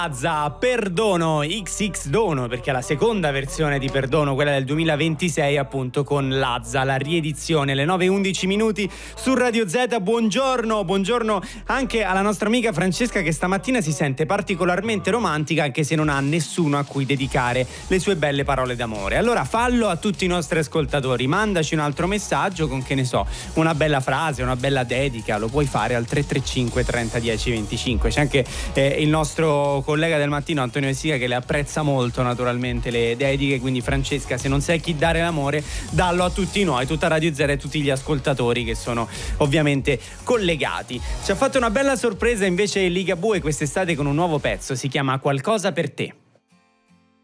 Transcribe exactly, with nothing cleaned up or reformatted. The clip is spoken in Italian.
Lazza, Perdono, X X Dono, perché è la seconda versione di Perdono, quella del duemilaventisei, appunto, con Lazza, la riedizione, alle nove e undici minuti su Radio Z. Buongiorno, buongiorno anche alla nostra amica Francesca, che stamattina si sente particolarmente romantica, anche se non ha nessuno a cui dedicare le sue belle parole d'amore. Allora fallo a tutti i nostri ascoltatori, mandaci un altro messaggio con, che ne so, una bella frase, una bella dedica, lo puoi fare al tre tre cinque trenta dieci venticinque. C'è anche eh, il nostro collega del mattino Antonio Messica, che le apprezza molto naturalmente le dediche, quindi Francesca, se non sai chi dare l'amore, dallo a tutti noi, tutta Radio Zero e tutti gli ascoltatori che sono ovviamente collegati. Ci ha fatto una bella sorpresa invece Ligabue quest'estate con un nuovo pezzo, si chiama Qualcosa per te.